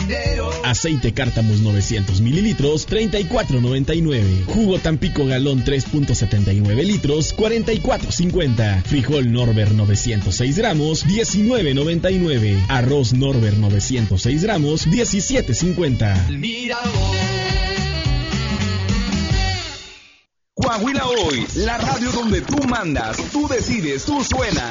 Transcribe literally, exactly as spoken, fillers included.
Aceite Cártamos novecientos mililitros, treinta y cuatro noventa y nueve. Jugo Tampico Galón tres punto setenta y nueve litros, cuarenta y cuatro cincuenta. Frijol Norber novecientos seis gramos, diecinueve noventa y nueve. Arroz Norber novecientos seis gramos, diecisiete cincuenta. Coahuila Hoy, la radio donde tú mandas, tú decides, tú suenas.